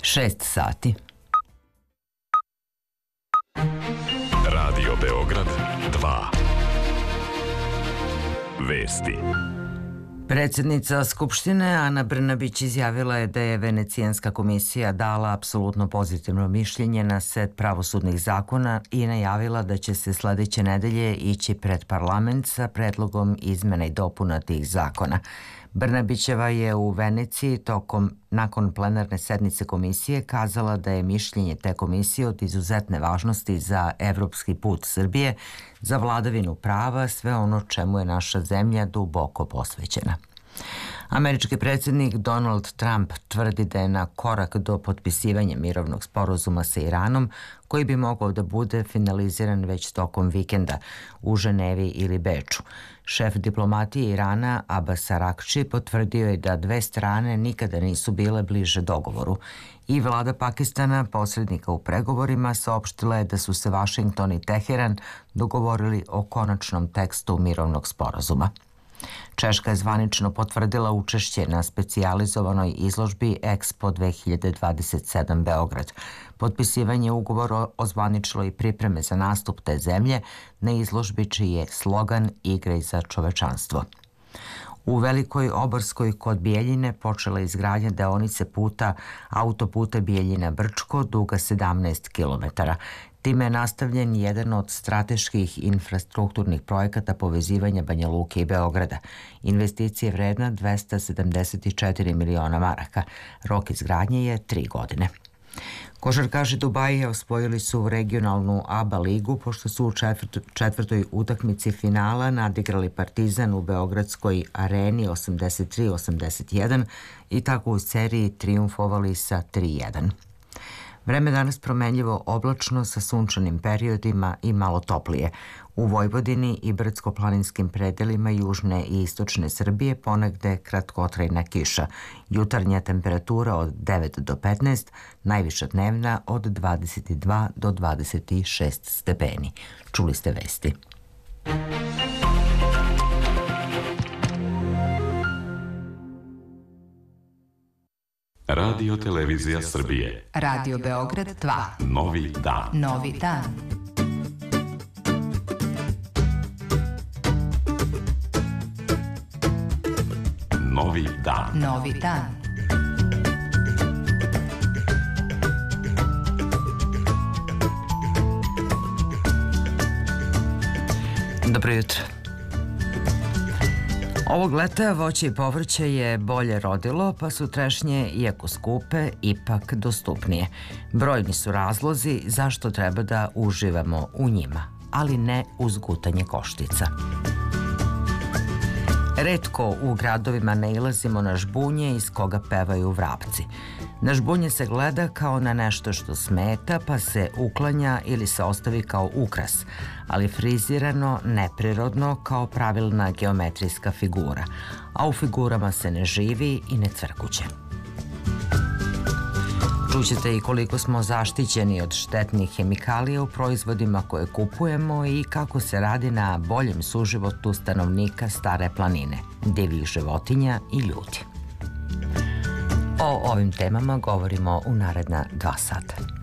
6 sati. Radio Beograd 2. Vesti. Predsjednica Skupštine Ana Brnabić izjavila je da je Venecijanska komisija dala apsolutno pozitivno mišljenje na set pravosudnih zakona i najavila da će se sledeće nedelje ići pred parlament sa predlogom izmena i dopuna tih zakona. Brnabićeva je u Veneciji nakon plenarne sednice komisije kazala da je mišljenje te komisije od izuzetne važnosti za evropski put Srbije, za vladavinu prava, sve ono čemu je naša zemlja duboko posvećena. Američki predsjednik Donald Trump tvrdi da je na korak do potpisivanja mirovnog sporazuma sa Iranom, koji bi mogao da bude finaliziran već tokom vikenda u Ženevi ili Beču. Šef diplomatije Irana Abbas Araghči potvrdio je da dve strane nikada nisu bile bliže dogovoru i vlada Pakistana, posrednika u pregovorima, saopštila je da su se Vašington i Teheran dogovorili o konačnom tekstu mirovnog sporazuma. Češka je zvanično potvrdila učešće na specijalizovanoj izložbi Expo 2027 Beograd. Potpisivanje ugovora ozvaničilo i pripreme za nastup te zemlje na izložbi čiji je slogan Igraj za čovečanstvo. U Velikoj Oborskoj kod Bijeljine počela je izgradnja deonice autoputa Bijeljina-Brčko duga 17 km. Time je nastavljen jedan od strateških infrastrukturnih projekata povezivanja Banja Luke i Beograda. Investicija je vredna 274 miliona maraka. Rok izgradnje je 3 godine. Košarkaši Dubaija osvojili su regionalnu ABA ligu pošto su u četvrtoj utakmici finala nadigrali Partizan u Beogradskoj areni 83-81 i tako u seriji trijumfovali sa 3-1. Vreme danas promenljivo oblačno sa sunčanim periodima i malo toplije. U Vojvodini i brdsko-planinskim predelima južne i istočne Srbije ponegde kratkotrajna kiša. Jutarnja temperatura od 9 do 15, najviša dnevna od 22 do 26 stepeni. Čuli ste vesti. Radio Televizija Srbije. Radio Beograd 2. Novi dan. Novi dan. Novi dan. Novi dan. Dobro jutro. Ovog leta voće i povrće je bolje rodilo, pa su trešnje, iako skupe, ipak dostupnije. Brojni su razlozi zašto treba da uživamo u njima, ali ne uz gutanje koštica. Retko u gradovima nailazimo na žbunje iz koga pevaju vrapci. Na žbunje se gleda kao na nešto što smeta, pa se uklanja ili se ostavi kao ukras, ali frizirano, neprirodno, kao pravilna geometrijska figura, a u figurama se ne živi i ne cvrkuće. Čućete i koliko smo zaštićeni od štetnih hemikalija u proizvodima koje kupujemo i kako se radi na boljem suživotu stanovnika Stare planine, divljih životinja i ljudi. O ovim temama govorimo u naredna 2 sata.